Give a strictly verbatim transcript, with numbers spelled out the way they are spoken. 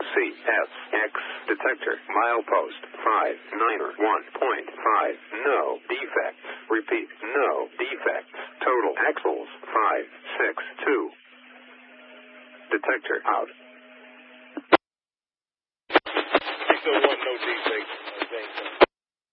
C S X detector milepost five niner one point five. No defects. Repeat, no defects. Total axles five six two. Detector out.